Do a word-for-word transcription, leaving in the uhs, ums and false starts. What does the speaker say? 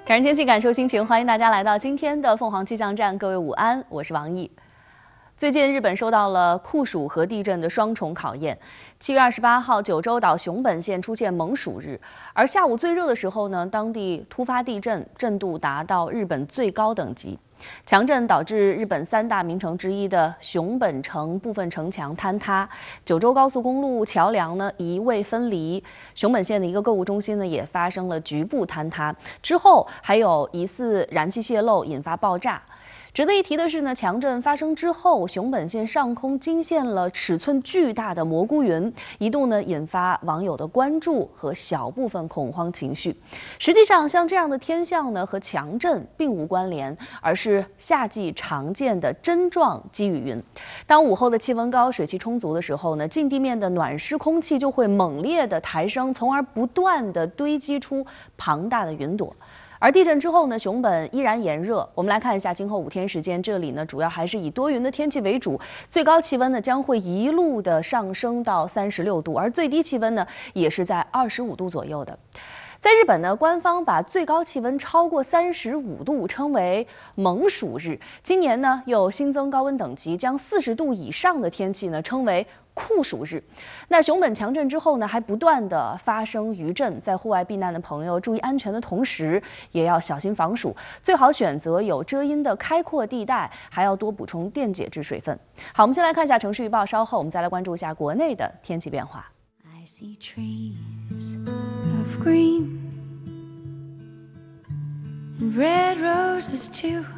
感知天气，感受心情，欢迎大家来到今天的凤凰气象站。各位午安，我是王毅。最近，日本受到了酷暑和地震的双重考验。七月二十八号，九州岛熊本县出现猛暑日，而下午最热的时候呢，当地突发地震，震度达到日本最高等级。强震导致日本三大名城之一的熊本城部分城墙坍塌，九州高速公路桥梁呢移位分离，熊本县的一个购物中心呢也发生了局部坍塌，之后还有疑似燃气泄漏引发爆炸。值得一提的是呢，强震发生之后，熊本县上空惊现了尺寸巨大的蘑菇云，一度呢引发网友的关注和小部分恐慌情绪。实际上，像这样的天象呢和强震并无关联，而是夏季常见的针状积雨云。当午后的气温高、水汽充足的时候呢，近地面的暖湿空气就会猛烈的抬升，从而不断的堆积出庞大的云朵。而地震之后呢，熊本依然炎热。我们来看一下今后五天时间，这里呢主要还是以多云的天气为主，最高气温呢将会一路的上升到三十六度，而最低气温呢也是在二十五度左右的。在日本呢，官方把最高气温超过三十五度称为猛暑日。今年呢又新增高温等级，将四十度以上的天气呢称为酷暑日。那熊本强震之后呢，还不断的发生余震，在户外避难的朋友注意安全的同时，也要小心防暑，最好选择有遮阴的开阔地带，还要多补充电解质水分。好，我们先来看一下城市预报，稍后我们再来关注一下国内的天气变化。 I see trees of green and red roses too.